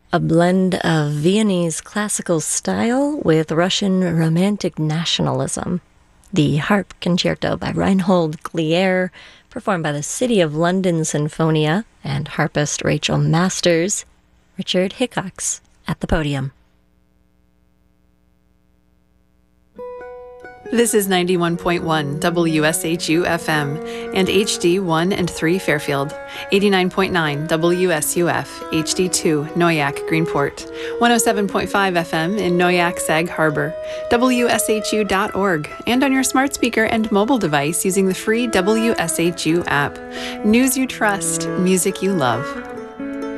A blend of Viennese classical style with Russian romantic nationalism. The Harp Concerto by Reinhold Glier, performed by the City of London Sinfonia and harpist Rachel Masters. Richard Hickox at the podium. This is 91.1 WSHU FM and HD 1 and 3 Fairfield, 89.9 WSUF HD 2 Noyak Greenport, 107.5 FM in Noyak Sag Harbor, WSHU.org, and on your smart speaker and mobile device using the free WSHU app. News you trust, music you love.